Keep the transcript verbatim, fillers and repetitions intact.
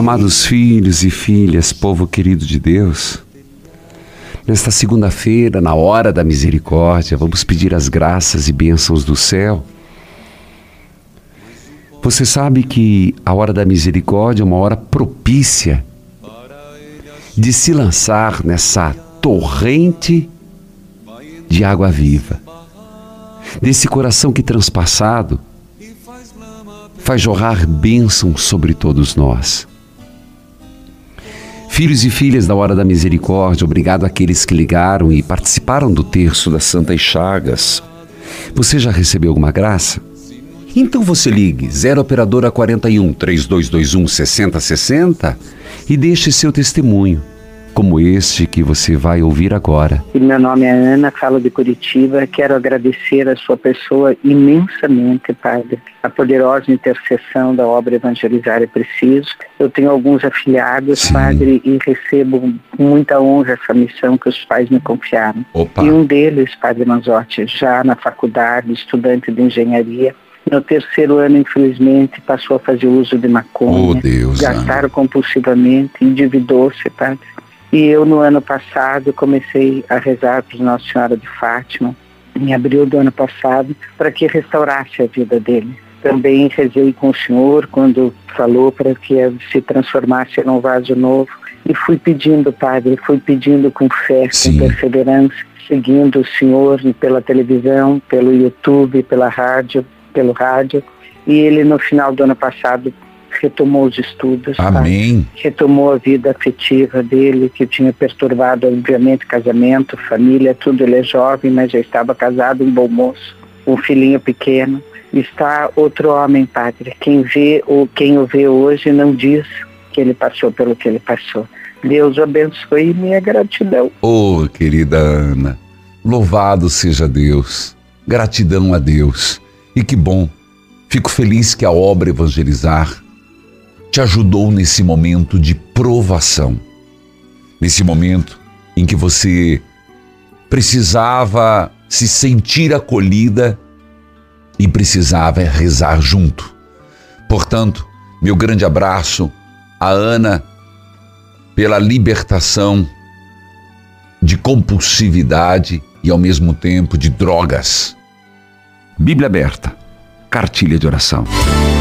Amados filhos e filhas, povo querido de Deus, nesta segunda-feira, na hora da misericórdia, vamos pedir as graças e bênçãos do céu. Você sabe que a hora da misericórdia é uma hora propícia de se lançar nessa torrente de água viva, desse coração que transpassado faz jorrar bênção sobre todos nós. Filhos e filhas da hora da misericórdia, obrigado àqueles que ligaram e participaram do terço das Santas Chagas. Você já recebeu alguma graça? Então você ligue zero operadora quarenta e um, três dois dois um, seis zero seis zero e deixe seu testemunho, como este que você vai ouvir agora. Meu nome é Ana, falo de Curitiba. Quero agradecer a sua pessoa imensamente, Padre, a poderosa intercessão da obra Evangelizar é Preciso. Eu tenho alguns afiliados, Sim. Padre, e recebo com muita honra essa missão que os pais me confiaram. Opa. E um deles, Padre Manzotti, já na faculdade, estudante de engenharia, no terceiro ano, infelizmente, passou a fazer uso de maconha, oh, Deus, gastaram compulsivamente, endividou-se, Padre. E eu, no ano passado, comecei a rezar para Nossa Senhora de Fátima, em abril do ano passado, para que restaurasse a vida dele. Também rezei com o Senhor quando falou para que se transformasse num vaso novo. E fui pedindo, Padre, fui pedindo com fé, Sim. com perseverança, seguindo o Senhor pela televisão, pelo YouTube, pela rádio, pelo rádio. E ele, no final do ano passado, retomou os estudos, Amém. Tá? Retomou a vida afetiva dele, que tinha perturbado, obviamente, casamento, família, tudo. Ele é jovem, mas já estava casado, um bom moço, um filhinho pequeno. Está outro homem, Padre. Quem vê ou quem o vê hoje não diz que ele passou pelo que ele passou. Deus o abençoe e minha gratidão. Oh, querida Ana, louvado seja Deus, gratidão a Deus. E que bom, fico feliz que a obra Evangelizar te ajudou nesse momento de provação, nesse momento em que você precisava se sentir acolhida e precisava rezar junto. Portanto, meu grande abraço a Ana pela libertação de compulsividade e ao mesmo tempo de drogas. Bíblia aberta, cartilha de oração.